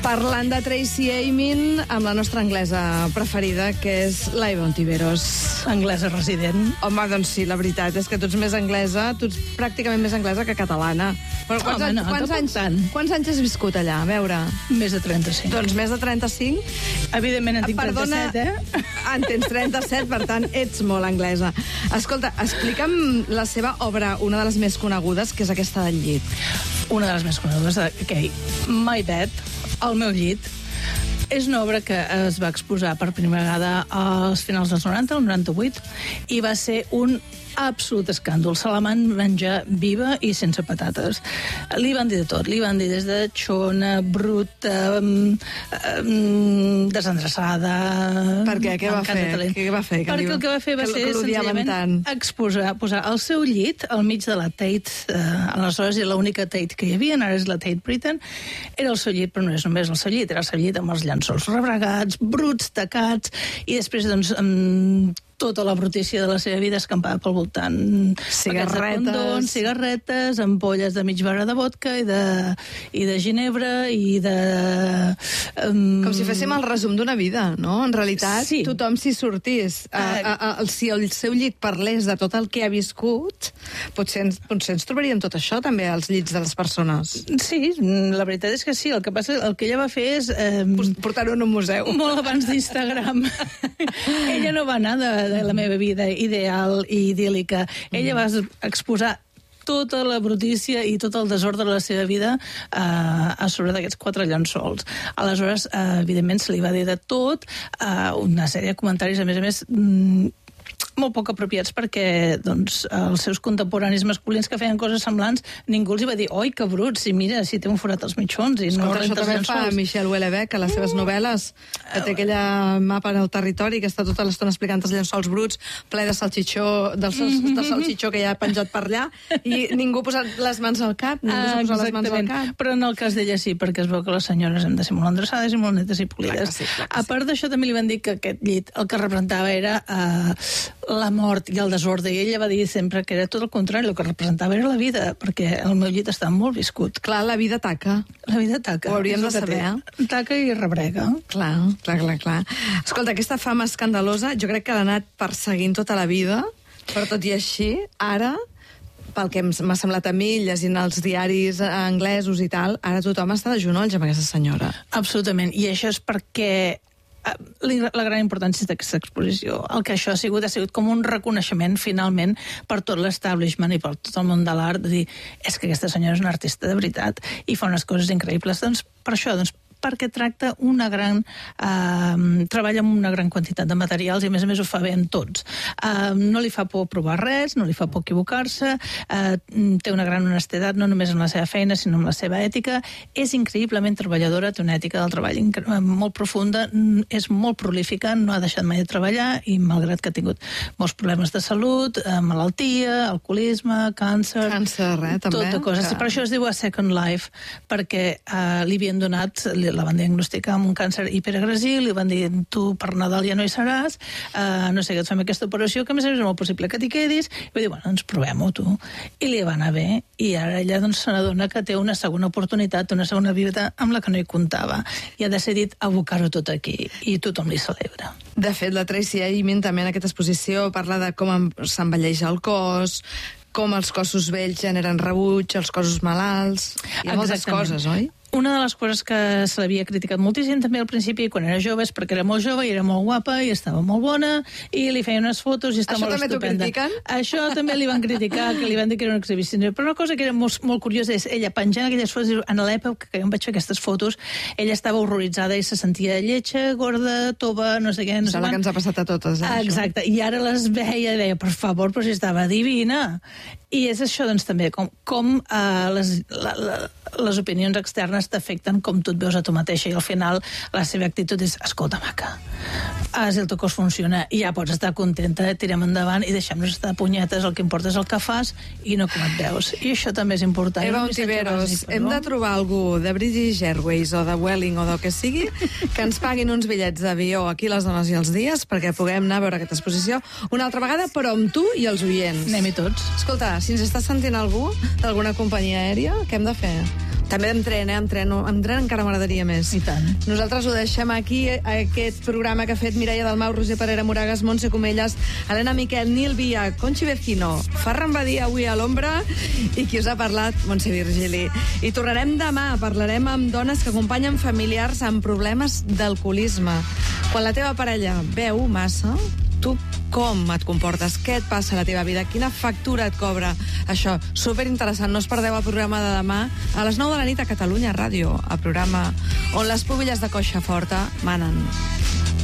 Parlant de Tracy Emin amb la nostra anglesa preferida, que és la Eva Ontiveros. Anglesa resident. Home, doncs sí, la veritat és que tu ets més anglesa, tu ets pràcticament més anglesa que catalana. Però quants anys has viscut allà? A veure. Més de 35. Doncs més de 35. Evidentment en tinc 37, En tens 37, per tant, ets molt anglesa. Escolta, explica'm la seva obra, una de les més conegudes, que és aquesta del llit. Una de les més conegudes, My Bed, el meu llit. És una obra que es va exposar per primera vegada als finals dels 90, el 98, i va ser un absolut escàndol. Se la van menjar viva i sense patates. Li van dir de tot. Li van dir des de xona, bruta, desendreçada... Per què? Què va fer? Perquè el que va fer va ser senzillament posar el seu llit al mig de la Tate. Aleshores era l'única Tate que hi havia, ara és la Tate Britain. Era el seu llit, però no és només el seu llit, era el seu llit amb els llençols rebregats, bruts, tacats, i després, doncs, tota la brutícia de la seva vida escampada pel voltant. Cigarretes, ampolles de mig barra de vodka i de ginebra i de... Com si féssim el resum d'una vida, no? En realitat, sí. Tothom s'hi sortís. Si el seu llit parlés de tot el que ha viscut, potser ens trobaríem tot això, també, als llits de les persones. Sí, la veritat és que sí. El que passa, el que ella va fer és... portar-ho en un museu. Molt abans d'Instagram. Ella no va anar de la meva vida ideal i idíl·lica. Ella va exposar tota la brutícia i tot el desordre de la seva vida a sobre d'aquests 4 llençols. Aleshores, evidentment, se li va dir de tot, una sèrie de comentaris, a més, molt poc apropiats perquè doncs, els seus contemporanis masculins que feien coses semblants, ningú els hi va dir oi, que bruts, i mira, si té un forat als mitjons i no renta els llençols. Això també fa Michel Houellebecq a les seves novel·les, que té aquella mapa del territori que està tota l'estona explicant els llençols bruts, ple de salxitxó, de salxitxó que hi ha penjat per allà, i ningú ha posat les mans al cap, s'ha posat les mans al cap. Però en el cas d'ella sí, perquè es veu que les senyores hem de ser molt endreçades i molt netes i polides. A part d'això, també li van dir que aquest llit el que representava era la mort i el desordre, i ella va dir sempre que era tot el contrari, el que representava era la vida, perquè el meu llit està molt viscut. Clar, la vida taca. La vida taca. Ho hauríem de saber. Taca i rebrega. Clar. Escolta, aquesta fama escandalosa jo crec que l'ha anat perseguint tota la vida, però tot i així, ara, pel que m'ha semblat a mi, llegint els diaris anglesos i tal, ara tothom està de genolls amb aquesta senyora. Absolutament, i això és perquè la gran importància d'aquesta exposició. El que això ha sigut com un reconeixement, finalment, per tot l'establishment i per tot el món de l'art, de dir, és que aquesta senyora és una artista de veritat i fa unes coses increïbles. Doncs per això, perquè tracta treballa amb una gran quantitat de materials i a més ho fa bé en tots. No li fa por provar res, no li fa por equivocar-se, té una gran honestedat no només en la seva feina sinó en la seva ètica, és increïblement treballadora, té una ètica del treball molt profunda, és molt prolífica, no ha deixat mai de treballar i malgrat que ha tingut molts problemes de salut, malaltia, alcoholisme, càncer... també. Tota cosa. Per això es diu A Second Life, perquè li havien donat... la van diagnosticar amb un càncer hiperagressiu, li van dir, tu per Nadal ja no hi seràs, no sé, que et fem aquesta operació, que a més és molt possible que t'hi quedis, i va dir, bueno, doncs provem-ho tu. I li va anar bé, i ara ella se n'adona que té una segona oportunitat, una segona vida amb la que no hi comptava, i ha decidit abocar-ho tot aquí, i tothom li celebra. De fet, la Tracy Emin també en aquesta exposició parla de com s'envelleix el cos, com els cossos vells generen rebuig, els cossos malalts, hi ha moltes coses, oi? Una de les coses que se l'havia criticat moltíssim també al principi, quan era jove, és perquè era molt jove i era molt guapa i estava molt bona i li feien unes fotos i estava molt estupenda. Això també t'ho critiquen? Això també li van criticar, que li van dir que era una exhibició. Però una cosa que era molt curiosa és ella penjant aquelles fotos, en l'època que jo em vaig fer aquestes fotos, ella estava horroritzada i se sentia lletja, gorda, tova, no sé què. És la que ens ha passat a totes, Exacte, i ara les veia i deia, per favor, però si estava divina. I és això, doncs, també, com les opinions externes t'afecten com tu et veus a tu mateixa, i al final la seva actitud és, escolta, maca, si el teu cos funciona i ja pots estar contenta, tirem endavant i deixem-nos estar punyetes, el que importa és el que fas i no com et veus. I això també és important. Eva Ontiveros, hem de trobar algú de British Airways o de Vueling o del que sigui que ens paguin uns bitllets d'avió aquí les dones i els dies perquè puguem anar a veure aquesta exposició una altra vegada, però amb tu i els oients. Anem-hi tots. Escolta, si ens està sentint algú d'alguna companyia aèria, què hem de fer? També em tren encara m'agradaria més. I tant. Nosaltres ho deixem aquí, aquest programa que ha fet Mireia Dalmau, Roser Parera Moragas, Montse Comelles, Helena Miquel, Nil Via, Conchi Vecino, Ferran Badia avui a l'ombra i qui us ha parlat, Montse Virgili. I tornarem demà, parlarem amb dones que acompanyen familiars amb problemes d'alcoholisme. Quan la teva parella beu massa, tu com et comportes? Què et passa a la teva vida? Quina factura et cobra això? Superinteressant. No us perdeu el programa de demà a les 9 de la nit a Catalunya Ràdio, el programa on les pubilles de Coixa Forta manen.